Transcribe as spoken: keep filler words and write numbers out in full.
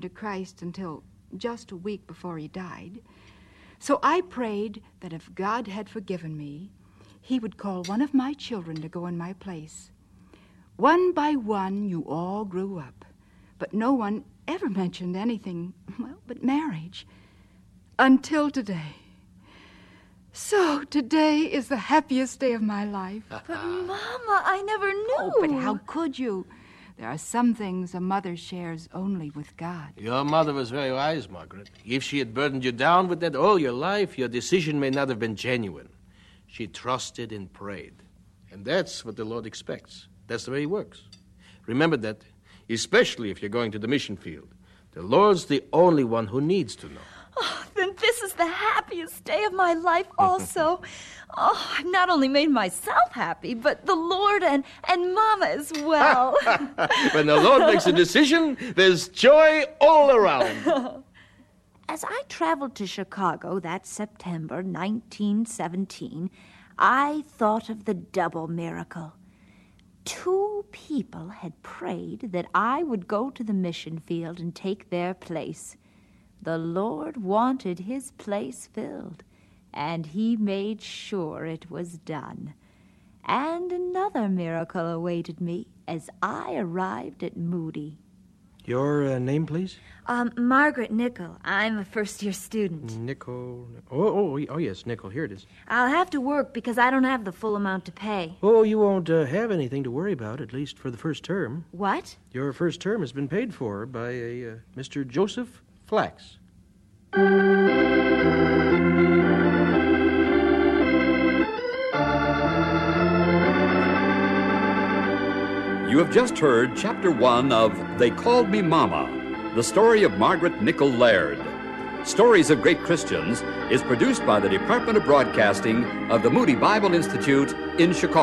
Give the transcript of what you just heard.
to Christ until just a week before he died. So I prayed that if God had forgiven me, he would call one of my children to go in my place. One by one, you all grew up, but no one ever mentioned anything, well, but marriage, until today. So today is the happiest day of my life. But, Mama, I never knew. Oh, but how could you? There are some things a mother shares only with God. Your mother was very wise, Margaret. If she had burdened you down with that all your life, your decision may not have been genuine. She trusted and prayed. And that's what the Lord expects. That's the way he works. Remember that, especially if you're going to the mission field. The Lord's the only one who needs to know. Oh, then this is the happiest day of my life also. Oh, I've not only made myself happy, but the Lord and, and Mama as well. When the Lord makes a decision, there's joy all around. As I traveled to Chicago that September nineteen seventeen, I thought of the double miracle. Two people had prayed that I would go to the mission field and take their place. The Lord wanted his place filled, and he made sure it was done. And another miracle awaited me as I arrived at Moody. Your uh, name, please? Um, Margaret Nickel. I'm a first-year student. Nickel. Oh, oh, oh, yes, Nickel. Here it is. I'll have to work because I don't have the full amount to pay. Oh, you won't uh, have anything to worry about, at least for the first term. What? Your first term has been paid for by a uh, Mister Joseph Flax. You have just heard Chapter One of They Called Me Mama, the story of Margaret Nickel Laird. Stories of Great Christians is produced by the Department of Broadcasting of the Moody Bible Institute in Chicago.